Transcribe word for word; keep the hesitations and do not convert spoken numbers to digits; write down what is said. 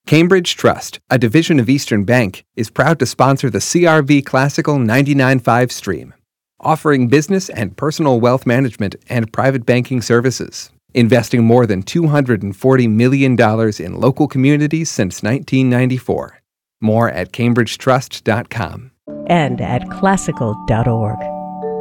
Cambridge Trust, a division of Eastern Bank, is proud to sponsor the C R V Classical ninety-nine point five stream, offering business and personal wealth management and private banking services, investing more than two hundred forty million dollars in local communities since nineteen ninety-four. More at cambridge trust dot com. And at classical dot org.